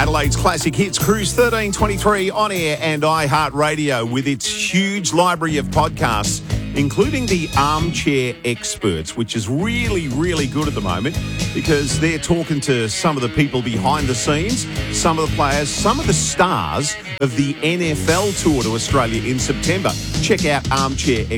Adelaide's Classic Hits, Cruise 1323 on air and iHeartRadio with its huge library of podcasts, including the Armchair Experts, which is really, really good at the moment because they're talking to some of the people behind the scenes, some of the players, some of the stars of the NFL tour to Australia in September. Check out Armchair Experts.